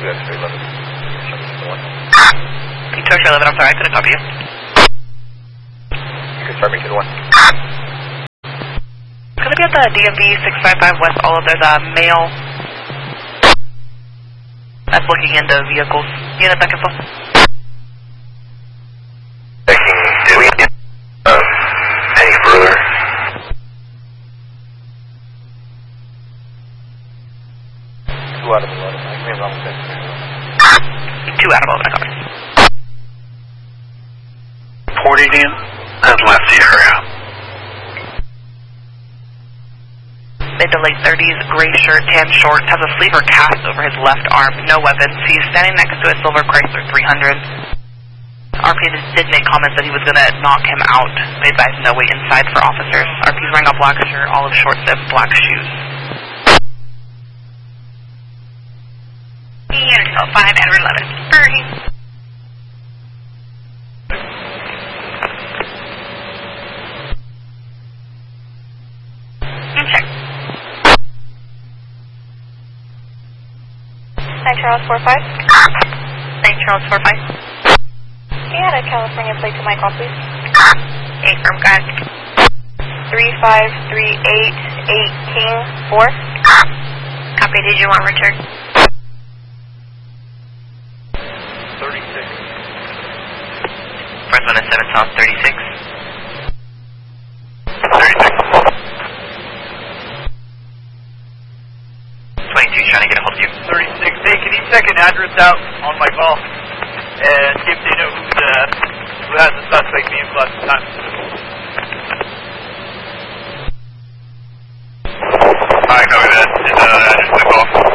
X-ray 11. Two X-ray 11, I'm sorry, I couldn't copy you. You can start me to the 1. It's going to be at the DMV 655 West Olive. There's a male that's looking into vehicles. Unit back and forth. Checking, do we get any further? Two out of 11. I can be wrong with that. 2 out of 11, I copy. Reporting in and left the area. Mid to late 30s, gray shirt, tan shorts, has a sleeve or cast over his left arm, no weapons. He's standing next to a silver Chrysler 300. RP did make comments that he was going to knock him out. They advised no way inside for officers. RP's wearing a black shirt, olive shorts, and black shoes. Unit 5, Edward 11. Burning. Check. St. Charles 45. St. Charles 45. Can you add a California plate to my call, please? 8 from God. 35388 Copy, did you want return? 36. First one is 7 South 36. 36. 22's trying to get a hold of you. 36. Hey, can you check an address out on my call and see if they know who has the suspect being plus the time? Alright, copy that. Is address the call?